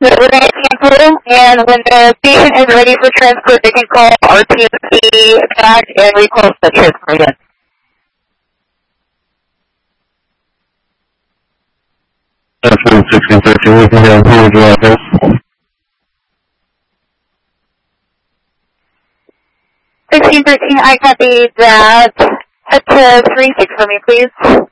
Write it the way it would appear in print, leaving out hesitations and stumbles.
We're going to cancel, and when the patient is ready for transport, they can call RTMC back and recall the transport again. That's 1613. We can have who would you like this? 1613, I copy that. Head to 36 for me, please.